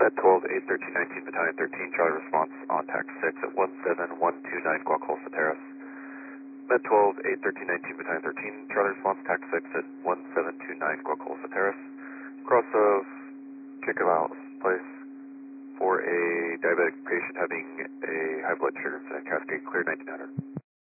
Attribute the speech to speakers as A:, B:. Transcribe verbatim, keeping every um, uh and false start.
A: Med twelve, eight thirteen nineteen, Battalion thirteen, Charlie response on tax six at one seven one two nine Guacolsa Terrace. Med twelve, eight thirteen nineteen, Battalion thirteen, Charlie response tax six at one seven two nine Guacolsa Terrace. Cross of Kickahouse Place for a diabetic patient having a high blood sugar incident, Cascade clear nineteen hundred.